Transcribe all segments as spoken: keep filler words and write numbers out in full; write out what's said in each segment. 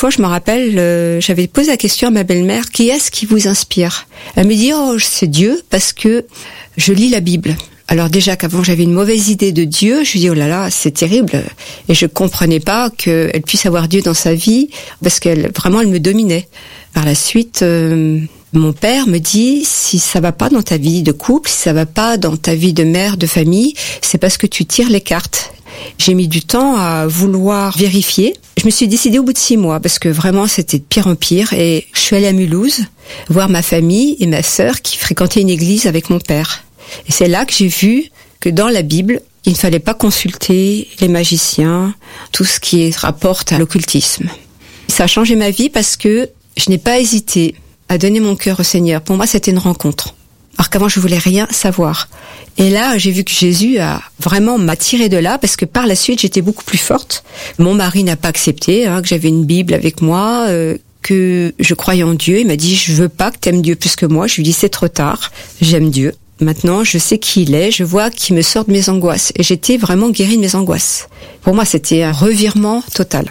fois, je me rappelle, euh, j'avais posé la question à ma belle-mère, qui est-ce qui vous inspire? Elle me dit, oh, c'est Dieu, parce que je lis la Bible. Alors déjà qu'avant j'avais une mauvaise idée de Dieu, je me dis oh là là, c'est terrible, et je comprenais pas qu'elle puisse avoir Dieu dans sa vie, parce qu'elle vraiment elle me dominait. Par la suite, euh, mon père me dit si ça va pas dans ta vie de couple, si ça va pas dans ta vie de mère, de famille, c'est parce que tu tires les cartes. J'ai mis du temps à vouloir vérifier. Je me suis décidée au bout de six mois parce que vraiment c'était de pire en pire, et je suis allée à Mulhouse voir ma famille et ma sœur qui fréquentaient une église avec mon père. Et c'est là que j'ai vu que dans la Bible, il ne fallait pas consulter les magiciens, tout ce qui rapporte à l'occultisme. Ça a changé ma vie parce que je n'ai pas hésité à donner mon cœur au Seigneur. Pour moi, c'était une rencontre. Alors qu'avant, je voulais rien savoir. Et là, j'ai vu que Jésus a vraiment m'a tiré de là, parce que par la suite, j'étais beaucoup plus forte. Mon mari n'a pas accepté, hein, que j'avais une Bible avec moi, euh, que je croyais en Dieu. Il m'a dit, je veux pas que t'aimes Dieu plus que moi. Je lui dis, c'est trop tard, j'aime Dieu. Maintenant, je sais qui il est, je vois qu'il me sort de mes angoisses. Et j'étais vraiment guérie de mes angoisses. Pour moi, c'était un revirement total.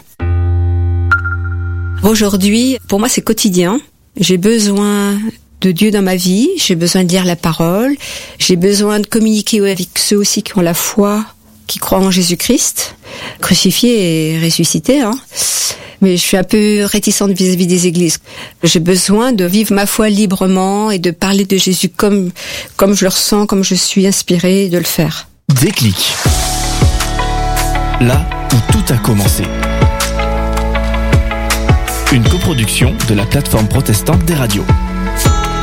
Aujourd'hui, pour moi, c'est quotidien. J'ai besoin de Dieu dans ma vie, j'ai besoin de lire la parole, j'ai besoin de communiquer avec ceux aussi qui ont la foi, qui croient en Jésus-Christ, crucifié et ressuscité, hein. Mais je suis un peu réticente vis-à-vis des églises. J'ai besoin de vivre ma foi librement et de parler de Jésus comme, comme je le ressens, comme je suis inspirée de le faire. Déclic. Là où tout a commencé. Une coproduction de la plateforme protestante des radios.